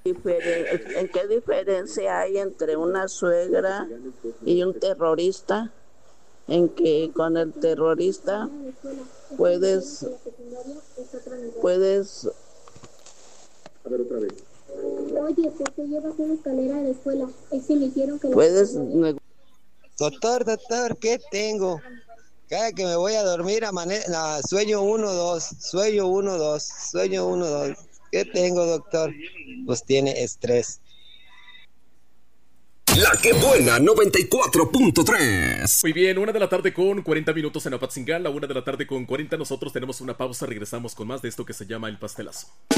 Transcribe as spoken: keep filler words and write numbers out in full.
¿En qué diferencia hay entre una suegra y un terrorista? En que con el terrorista puedes puedes a ver otra vez. Oye, ¿por qué llevas una escalera de la escuela? Es que me dijeron que puedes la... Doctor, doctor, ¿qué tengo? Cada que me voy a dormir, amane... no, sueño uno, dos, sueño uno, dos, sueño uno, dos. ¿Qué tengo, doctor? Pues tiene estrés. La que buena, noventa y cuatro punto tres. Muy bien, una de la tarde con cuarenta minutos en Apatzingán, la una de la tarde con cuarenta. Nosotros tenemos una pausa, regresamos con más de esto que se llama El Pastelazo.